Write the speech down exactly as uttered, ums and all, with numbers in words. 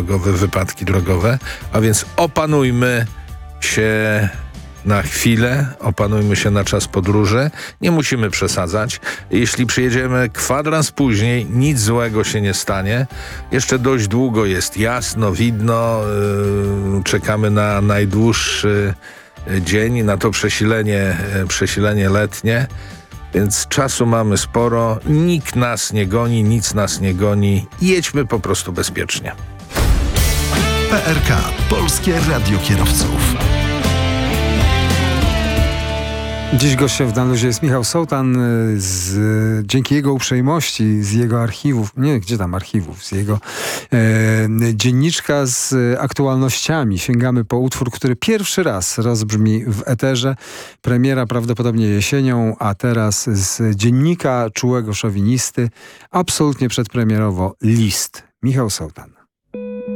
drogowe, wypadki drogowe. A więc opanujmy się na chwilę, opanujmy się na czas podróży. Nie musimy przesadzać. Jeśli przyjedziemy kwadrans później, nic złego się nie stanie. Jeszcze dość długo jest jasno, widno. Yy, czekamy na najdłuższy dzień, na to przesilenie, przesilenie letnie. Więc czasu mamy sporo. Nikt nas nie goni, nic nas nie goni. Jedźmy po prostu bezpiecznie. P R K. Polskie Radio Kierowców. Dziś gościem w Na Luzie jest Michał Sołtan. Z, dzięki jego uprzejmości, z jego archiwów, nie, gdzie tam archiwów, z jego e, dzienniczka z aktualnościami sięgamy po utwór, który pierwszy raz rozbrzmi w eterze. Premiera prawdopodobnie jesienią, a teraz z dziennika czułego szowinisty, absolutnie przedpremierowo List. Michał Sołtan.